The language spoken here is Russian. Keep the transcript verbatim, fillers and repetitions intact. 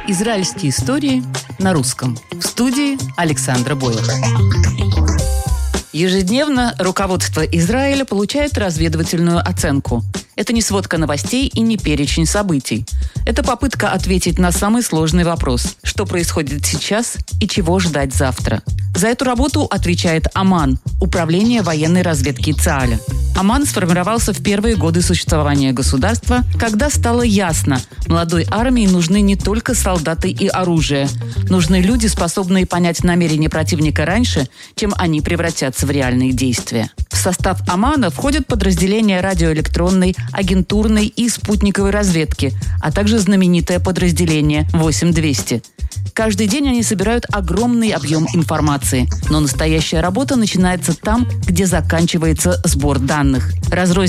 Израильские истории на русском. В студии Александра Бойлер. Ежедневно руководство Израиля получает разведывательную оценку. Это не сводка новостей и не перечень событий. Это попытка ответить на самый сложный вопрос: что происходит сейчас и чего ждать завтра. За эту работу отвечает Аман, Управление военной разведки ЦААля. Аман сформировался в первые годы существования государства, когда стало ясно: молодой армии нужны не только солдаты и оружие. Нужны люди, способные понять намерения противника раньше, чем они превратятся в реальные действия. В состав Амана входят подразделения радиоэлектронной, агентурной и спутниковой разведки, а также знаменитое подразделение восемь двести. Каждый день они собирают огромный объем информации. Но настоящая работа начинается там, где заканчивается сбор данных. Разрозненные